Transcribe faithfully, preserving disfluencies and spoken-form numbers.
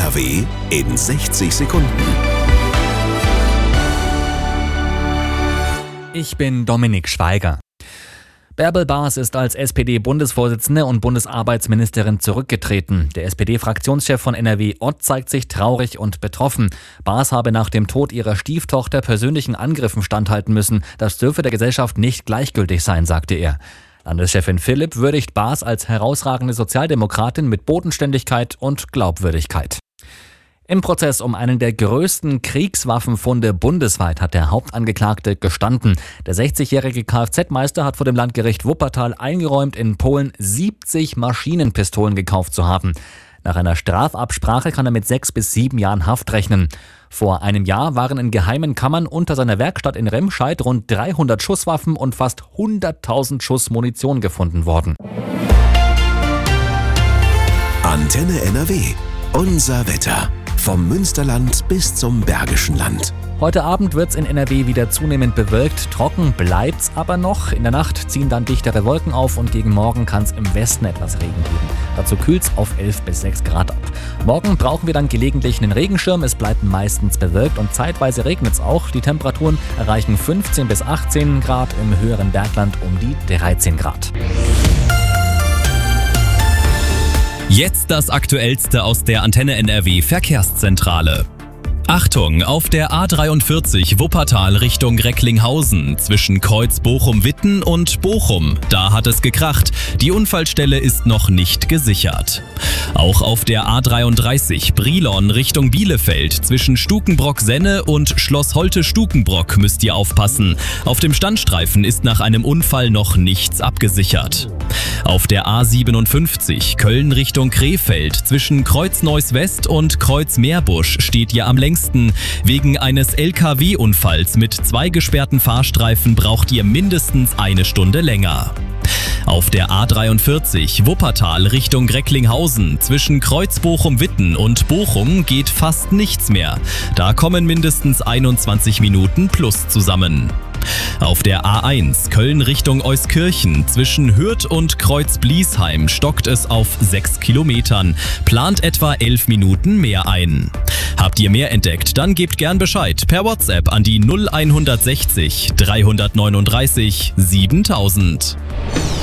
R W in sechzig Sekunden. Ich bin Dominik Schweiger. Bärbel Baas ist als S P D-Bundesvorsitzende und Bundesarbeitsministerin zurückgetreten. Der S P D-Fraktionschef von N R W Ott zeigt sich traurig und betroffen. Baas habe nach dem Tod ihrer Stieftochter persönlichen Angriffen standhalten müssen. Das dürfe der Gesellschaft nicht gleichgültig sein, sagte er. Landeschefin Philipp würdigt Baas als herausragende Sozialdemokratin mit Bodenständigkeit und Glaubwürdigkeit. Im Prozess um einen der größten Kriegswaffenfunde bundesweit hat der Hauptangeklagte gestanden. Der sechzigjährige Kfz-Meister hat vor dem Landgericht Wuppertal eingeräumt, in Polen siebzig Maschinenpistolen gekauft zu haben. Nach einer Strafabsprache kann er mit sechs bis sieben Jahren Haft rechnen. Vor einem Jahr waren in geheimen Kammern unter seiner Werkstatt in Remscheid rund dreihundert Schusswaffen und fast hunderttausend Schuss Munition gefunden worden. Antenne N R W. Unser Wetter. Vom Münsterland bis zum Bergischen Land. Heute Abend wird's in N R W wieder zunehmend bewölkt. Trocken bleibt's aber noch. In der Nacht ziehen dann dichtere Wolken auf und gegen Morgen kann's im Westen etwas Regen geben. Dazu kühlt's auf elf bis sechs Grad ab. Morgen brauchen wir dann gelegentlich einen Regenschirm. Es bleibt meistens bewölkt und zeitweise regnet's auch. Die Temperaturen erreichen fünfzehn bis achtzehn Grad, im höheren Bergland um die dreizehn Grad. Jetzt das Aktuellste aus der Antenne N R W Verkehrszentrale. Achtung, auf der A dreiundvierzig Wuppertal Richtung Recklinghausen zwischen Kreuz Bochum-Witten und Bochum. Da hat es gekracht. Die Unfallstelle ist noch nicht gesichert. Auch auf der A dreiunddreißig Brilon Richtung Bielefeld zwischen Stukenbrock-Senne und Schloss Holte-Stukenbrock müsst ihr aufpassen. Auf dem Standstreifen ist nach einem Unfall noch nichts abgesichert. Auf der A siebenundfünfzig Köln Richtung Krefeld zwischen Kreuz Neuss-West und Kreuz Meerbusch steht ihr am längsten. Wegen eines L K W-Unfalls mit zwei gesperrten Fahrstreifen braucht ihr mindestens eine Stunde länger. Auf der A dreiundvierzig Wuppertal Richtung Recklinghausen zwischen Kreuz Bochum-Witten und Bochum geht fast nichts mehr. Da kommen mindestens einundzwanzig Minuten plus zusammen. Auf der A eins Köln Richtung Euskirchen zwischen Hürth und Kreuz Bliesheim stockt es auf sechs Kilometern, plant etwa elf Minuten mehr ein. Habt ihr mehr entdeckt, dann gebt gern Bescheid per WhatsApp an die null hundertsechzig dreihundertneununddreißig siebentausend.